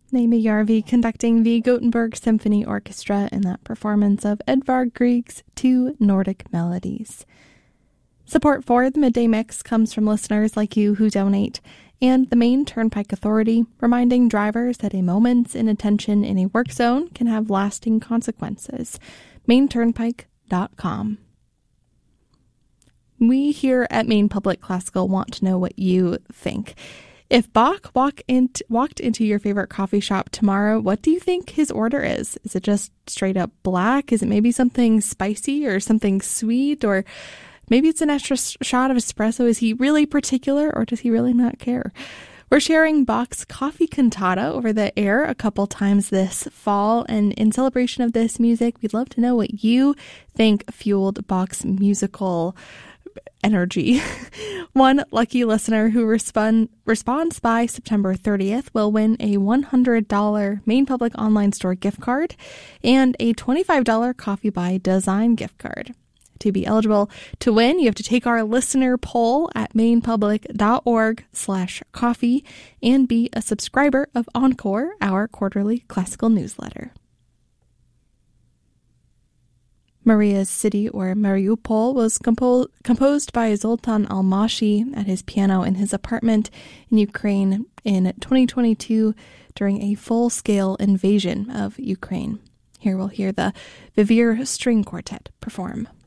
Naomi Jarvi conducting the Gothenburg Symphony Orchestra in that performance of Edvard Grieg's Two Nordic Melodies. Support for the Midday Mix comes from listeners like you who donate, and the Maine Turnpike Authority, reminding drivers that a moment's inattention in a work zone can have lasting consequences. MaineTurnpike.com. We here at Maine Public Classical want to know what you think. If Bach walked into your favorite coffee shop tomorrow, what do you think his order is? Is it just straight up black? Is it maybe something spicy or something sweet? Or maybe it's an extra shot of espresso? Is he really particular, or does he really not care? We're sharing Bach's Coffee Cantata over the air a couple times this fall, and in celebration of this music, we'd love to know what you think fueled Bach's musical energy. One lucky listener who responds by September 30th will win a $100 Maine Public Online Store gift card and a $25 Coffee by Design gift card. To be eligible to win, you have to take our listener poll at mainepublic.org/coffee and be a subscriber of Encore, our quarterly classical newsletter. Maria's City, or Mariupol, was composed by Zoltan Almashi at his piano in his apartment in Ukraine in 2022 during a full-scale invasion of Ukraine. Here we'll hear the Vivir String Quartet perform.